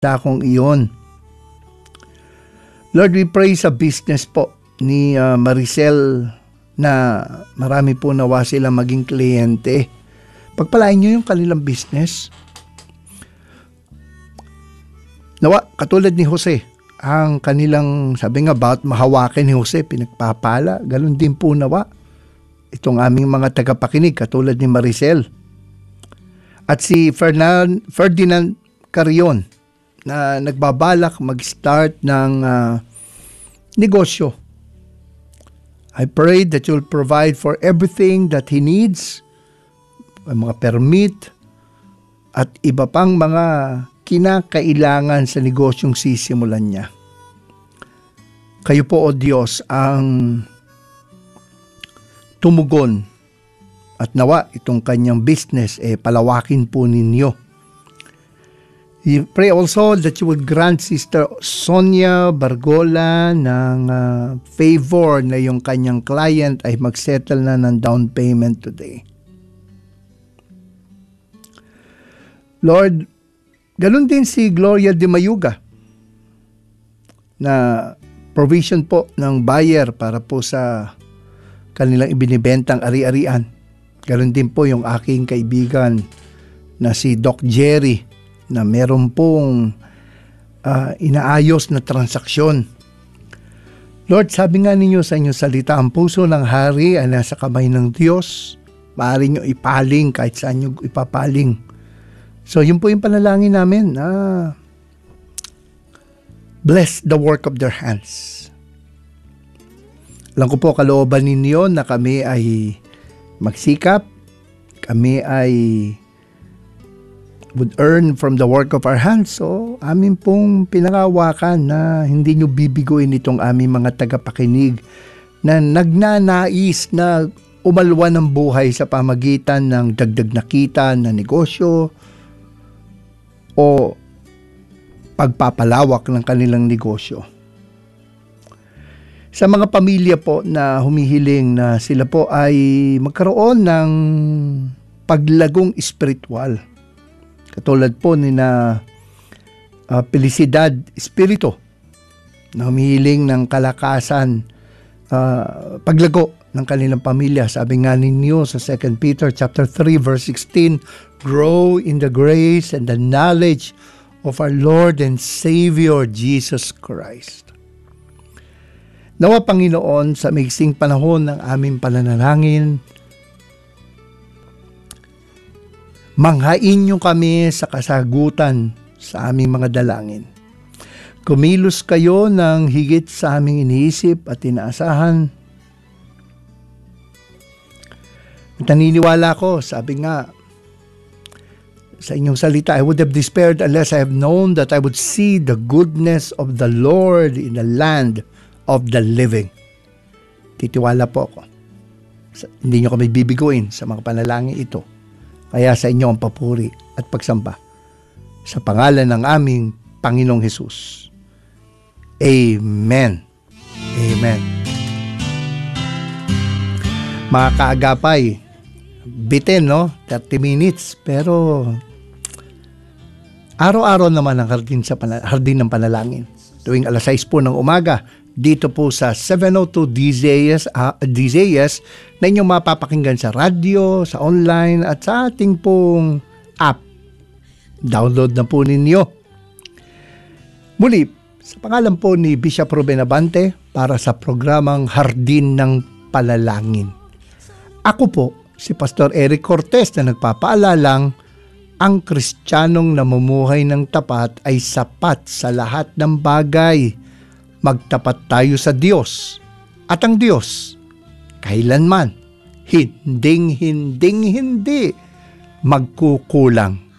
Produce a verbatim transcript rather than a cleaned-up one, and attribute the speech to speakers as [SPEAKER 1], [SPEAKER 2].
[SPEAKER 1] dakong iyon. Lord, we pray sa business po ni uh, Maricel na marami po nawa sila maging kliyente. Pagpalain nyo yung kanilang business. Nawa, katulad ni Jose, ang kanilang, sabi nga, bawat mahawakin ni Jose, pinagpapala. Ganun din po nawa itong aming mga tagapakinig, katulad ni Maricel. At si Ferdinand, Ferdinand Carion, na nagbabalak mag-start ng uh, negosyo. I pray that you'll provide for everything that he needs, mga permit, at iba pang mga kinakailangan sa negosyong sisimulan niya. Kayo po, O Diyos, ang tumugon at nawa itong kanyang business, eh, palawakin po ninyo. We pray also that you would grant Sister Sonia Bargola ng uh, favor na yung kanyang client ay mag-settle na ng down payment today. Lord, ganun din si Gloria de Mayuga na provision po ng buyer para po sa kanilang ibinibentang ari-arian. Ganun din po yung aking kaibigan na si Doc Jerry na meron pong uh, inaayos na transaksyon. Lord, sabi nga ninyo sa inyong salita, ang puso ng hari ay nasa kamay ng Diyos. Maaari nyo ipaling kahit saan nyo ipapaling. So, yun po yung panalangin namin. Ah, bless the work of their hands. Alam ko po, kalooban ninyo na kami ay magsikap, kami ay would earn from the work of our hands. So, amin pong pinangawakan na hindi nyo bibiguin itong aming mga tagapakinig na nagnanais na umalwa ng buhay sa pamagitan ng dagdag na kita na negosyo o pagpapalawak ng kanilang negosyo. Sa mga pamilya po na humihiling na sila po ay magkaroon ng paglagong espiritual. Katulad po ni na uh, Felicidad Espiritu na humihiling ng kalakasan, uh, paglago ng kanilang pamilya. Sabi nga ninyo sa Second Peter chapter three verse sixteen, grow in the grace and the knowledge of our Lord and Savior Jesus Christ. Nawa Panginoon, sa maiksing panahon ng aming pananalangin, manghain niyo kami sa kasagutan sa aming mga dalangin. Kumilos kayo ng higit sa aming iniisip at inaasahan. Naniniwala ko, sabi nga sa inyong salita, I would have despaired unless I have known that I would see the goodness of the Lord in the land of the living. Titiwala po ako. Hindi niyo kami bibiguin sa mga panalangin ito. Kaya sa inyo ang papuri at pagsamba sa pangalan ng aming Panginoong Hesus. Amen. Amen. Mga kaagapay, bitin, no? thirty minutes, pero araw-araw naman ang hardin, sa pana- hardin ng panalangin. Tuwing alas sais po ng umaga, dito po sa seven oh two D Z S, uh, D Z S na inyong mapapakinggan sa radyo, sa online, at sa ating pong app. Download na po ninyo. Muli, sa pangalan po ni Bishop Ruben Abante para sa programang Hardin ng Panalangin. Ako po, si Pastor Eric Cortez na nagpapaalalang ang Kristiyanong namumuhay ng tapat ay sapat sa lahat ng bagay. Magtapat tayo sa Diyos at ang Diyos kailanman hinding hinding hindi magkukulang.